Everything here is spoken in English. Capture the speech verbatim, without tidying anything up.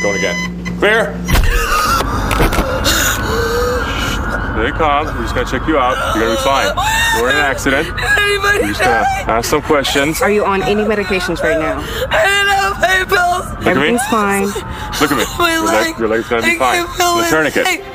Going again. Clear. Stay calm. We're just gonna check you out. You're gonna be fine. You were in an accident. We're just gonna ask some questions. Are you on any medications right now? I don't have my pills. Look at me. Everything's fine. Look at me. My Your, leg. leg, your leg's gonna be I fine. can't feel The it. tourniquet. I-